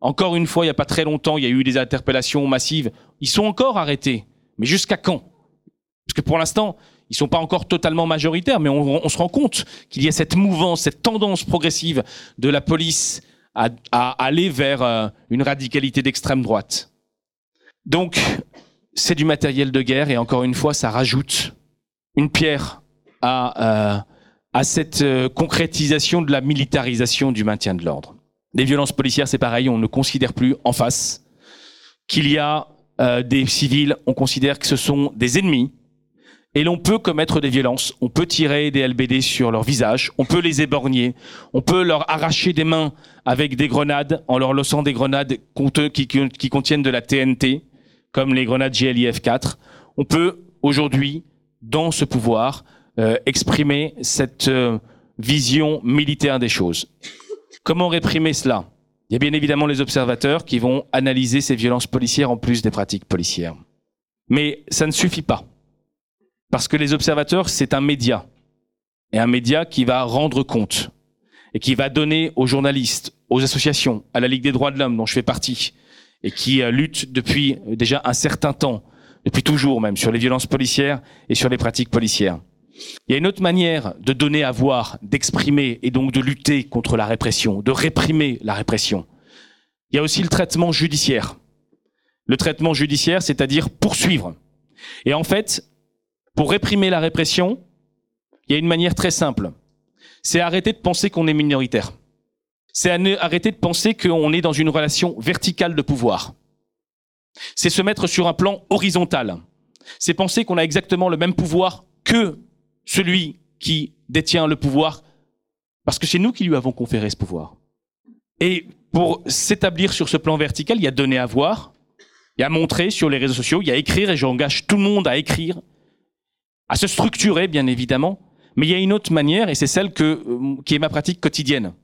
Encore une fois, il n'y a pas très longtemps, il y a eu des interpellations massives. Ils sont encore arrêtés. Mais jusqu'à quand? Parce que pour l'instant, ils sont pas encore totalement majoritaires, mais on se rend compte qu'il y a cette mouvance, cette tendance progressive de la police à aller vers une radicalité d'extrême droite. Donc, c'est du matériel de guerre et encore une fois, ça rajoute une pierre à cette concrétisation de la militarisation du maintien de l'ordre. Les violences policières, c'est pareil, on ne considère plus en face qu'il y a des civils, on considère que ce sont des ennemis. Et l'on peut commettre des violences, on peut tirer des LBD sur leur visage, on peut les éborgner, on peut leur arracher des mains avec des grenades en leur lançant des grenades qui contiennent de la TNT, comme les grenades GLIF-4. On peut aujourd'hui, dans ce pouvoir, exprimer cette vision militaire des choses. Comment réprimer cela? Il y a bien évidemment les observateurs qui vont analyser ces violences policières en plus des pratiques policières. Mais ça ne suffit pas. Parce que les observateurs, c'est un média. Et un média qui va rendre compte. Et qui va donner aux journalistes, aux associations, à la Ligue des droits de l'homme dont je fais partie, et qui lutte depuis déjà un certain temps, depuis toujours même, sur les violences policières et sur les pratiques policières. Il y a une autre manière de donner à voir, d'exprimer et donc de lutter contre la répression, de réprimer la répression. Il y a aussi le traitement judiciaire. Le traitement judiciaire, c'est-à-dire poursuivre. Et en fait, pour réprimer la répression, il y a une manière très simple. C'est arrêter de penser qu'on est minoritaire. C'est arrêter de penser qu'on est dans une relation verticale de pouvoir. C'est se mettre sur un plan horizontal. C'est penser qu'on a exactement le même pouvoir que celui qui détient le pouvoir, parce que c'est nous qui lui avons conféré ce pouvoir. Et pour s'établir sur ce plan vertical, il y a donner à voir, il y a montrer sur les réseaux sociaux, il y a écrire, et j'engage tout le monde à écrire, à se structurer, bien évidemment. Mais il y a une autre manière, et c'est celle qui est ma pratique quotidienne,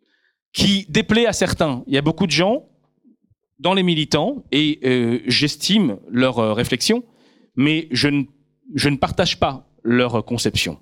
qui déplaît à certains. Il y a beaucoup de gens dans les militants, et j'estime leur réflexion, mais je ne partage pas leur conception.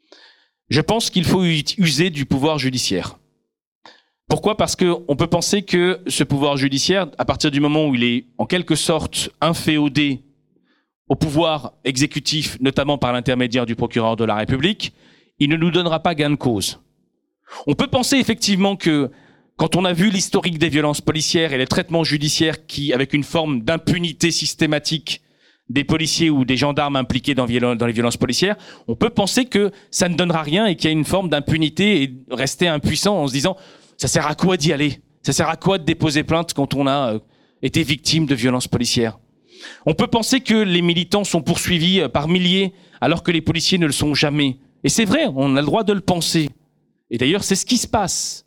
Je pense qu'il faut user du pouvoir judiciaire. Pourquoi? Parce qu'on peut penser que ce pouvoir judiciaire, à partir du moment où il est en quelque sorte inféodé au pouvoir exécutif, notamment par l'intermédiaire du procureur de la République, il ne nous donnera pas gain de cause. On peut penser effectivement que, quand on a vu l'historique des violences policières et les traitements judiciaires qui, avec une forme d'impunité systématique des policiers ou des gendarmes impliqués dans les violences policières, on peut penser que ça ne donnera rien et qu'il y a une forme d'impunité et rester impuissant en se disant « ça sert à quoi d'y aller? Ça sert à quoi de déposer plainte quand on a été victime de violences policières ?» On peut penser que les militants sont poursuivis par milliers alors que les policiers ne le sont jamais. Et c'est vrai, on a le droit de le penser. Et d'ailleurs, c'est ce qui se passe.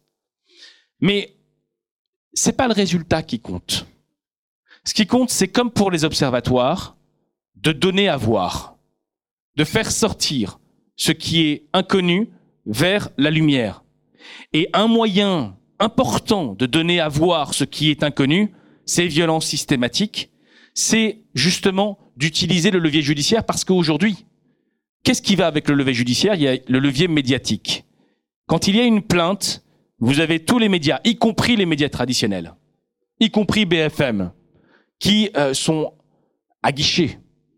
Mais c'est pas le résultat qui compte. Ce qui compte, c'est comme pour les observatoires, de donner à voir, de faire sortir ce qui est inconnu vers la lumière. Et un moyen important de donner à voir ce qui est inconnu, ces violences systématiques, c'est justement d'utiliser le levier judiciaire, parce qu'aujourd'hui, qu'est-ce qui va avec le levier judiciaire? Il y a le levier médiatique. Quand il y a une plainte, vous avez tous les médias, y compris les médias traditionnels, y compris BFM, qui sont aguichés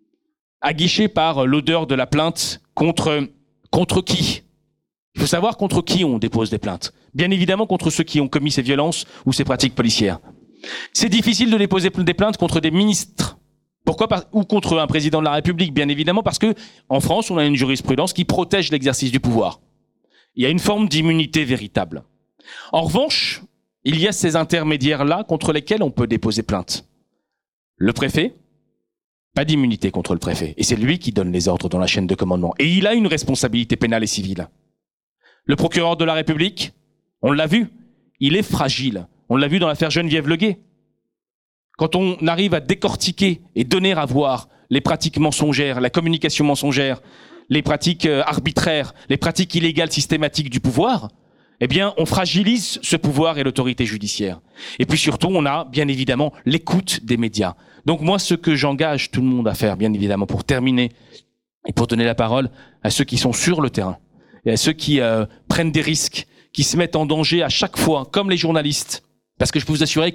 par l'odeur de la plainte contre qui? Il faut savoir contre qui on dépose des plaintes. Bien évidemment contre ceux qui ont commis ces violences ou ces pratiques policières. C'est difficile de déposer des plaintes contre des ministres. Pourquoi? Ou contre un président de la République, bien évidemment, parce que en France, on a une jurisprudence qui protège l'exercice du pouvoir. Il y a une forme d'immunité véritable. En revanche, il y a ces intermédiaires-là contre lesquels on peut déposer plainte. Le préfet, pas d'immunité contre le préfet. Et c'est lui qui donne les ordres dans la chaîne de commandement. Et il a une responsabilité pénale et civile. Le procureur de la République, on l'a vu, il est fragile. On l'a vu dans l'affaire Geneviève Leguet. Quand on arrive à décortiquer et donner à voir les pratiques mensongères, la communication mensongère, les pratiques arbitraires, les pratiques illégales systématiques du pouvoir, eh bien, on fragilise ce pouvoir et l'autorité judiciaire. Et puis surtout, on a, bien évidemment, l'écoute des médias. Donc moi, ce que j'engage tout le monde à faire, bien évidemment, pour terminer et pour donner la parole à ceux qui sont sur le terrain et à ceux qui prennent des risques, qui se mettent en danger à chaque fois, comme les journalistes. Parce que je peux vous assurer